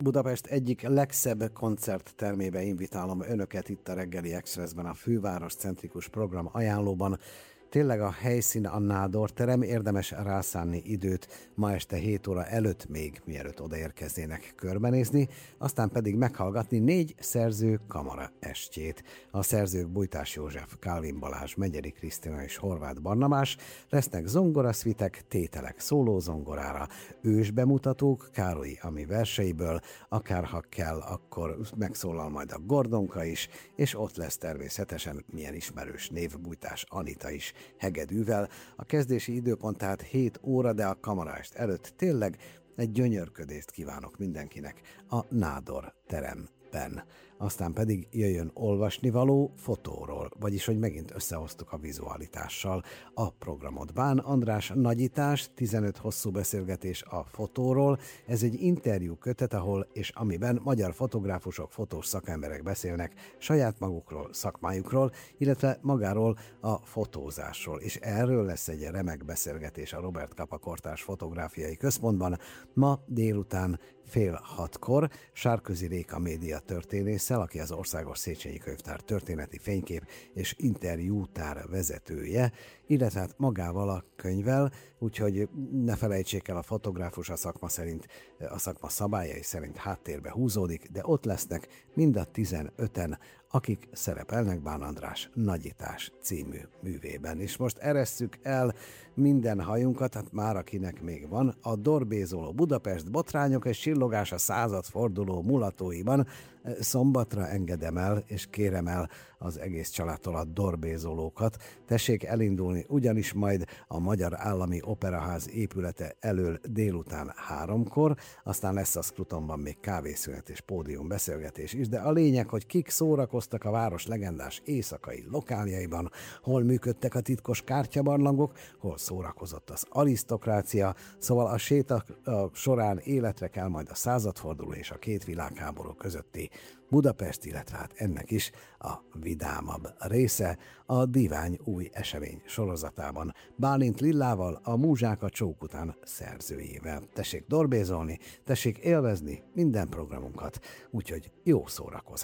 Budapest egyik legszebb koncerttermébe invitálom önöket itt a Reggeli Expressben, a főváros centrikus program ajánlóban. Tényleg a helyszín a Nádor terem, érdemes rászánni időt ma este 7 óra előtt még, mielőtt odaérkeznének körbenézni, aztán pedig meghallgatni 4 szerző kamara estjét. A szerzők Bújtás József, Kálvin Balázs, Megyeri Krisztina és Horváth Barnabás, lesznek zongoraszvitek, tételek szólózongorára, ősbemutatók Károlyi Ami verseiből, akár ha kell, akkor megszólal majd a Gordonka is, és ott lesz természetesen milyen ismerős név, Bújtás Anita is hegedűvel. A kezdési időpont tehát 7 óra, de a kamarást előtt tényleg egy gyönyörködést kívánok mindenkinek a Nádor teremben. Aztán pedig jöjjön olvasnivaló fotóról, vagyis hogy megint összehoztuk a vizualitással a programot. Bán András nagyítás, 15 hosszú beszélgetés a fotóról. Ez egy interjú kötet, ahol és amiben magyar fotográfusok, fotós szakemberek beszélnek saját magukról, szakmájukról, illetve magáról a fotózásról. És erről lesz egy remek beszélgetés a Robert Capa Kortárs Fotográfiai Központban ma délután 5:30-kor Sárközi Réka média történésszel, aki az Országos Széchenyi Könyvtár történeti fénykép és interjútár vezetője, illetve hát magával a könyvvel, úgyhogy ne felejtsék el, a fotográfus a szakma szerint, a szakma szabályai szerint háttérbe húzódik, de ott lesznek mind a 15-en, akik szerepelnek Bán András Nagyítás című művében. És most eresszük el minden hajunkat, hát már akinek még van, a dorbézoló Budapest botrányok és csillogás a századforduló mulatóiban. Szombatra engedem el, és kérem el az egész családtól a dorbézolókat. Tessék elindulni, ugyanis majd a Magyar Állami Operaház épülete elől délután 3-kor, aztán lesz a Scrutonban még kávészünet és pódiumbeszélgetés is, de a lényeg, hogy kik szórakoztak a város legendás éjszakai lokáljaiban, hol működtek a titkos kártyabarlangok, hol szórakozott az arisztokrácia, szóval a séta során életre kell majd a századforduló és a két világháború közötti Budapest, illetve hát ennek is a vidámabb része a Divány új esemény sorozatában Bálint Lillával, a Múzsák a csók után szerzőjével. Tessék dorbézolni, tessék élvezni minden programunkat, úgyhogy jó szórakozás!